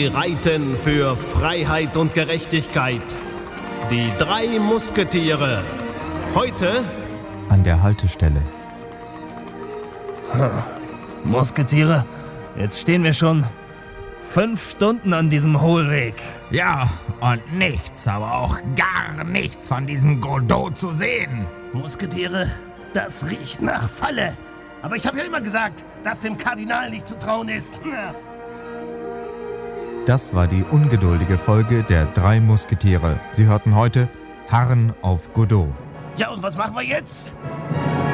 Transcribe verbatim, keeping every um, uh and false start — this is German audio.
Sie reiten für Freiheit und Gerechtigkeit. Die drei Musketiere. Heute an der Haltestelle. Musketiere, jetzt stehen wir schon fünf Stunden an diesem Hohlweg. Ja, und nichts, aber auch gar nichts von diesem Godot zu sehen. Musketiere, das riecht nach Falle. Aber ich habe ja immer gesagt, dass dem Kardinal nicht zu trauen ist. Das war die ungeduldige Folge der drei Musketiere. Sie hörten heute Harren auf Godot. Ja, und was machen wir jetzt?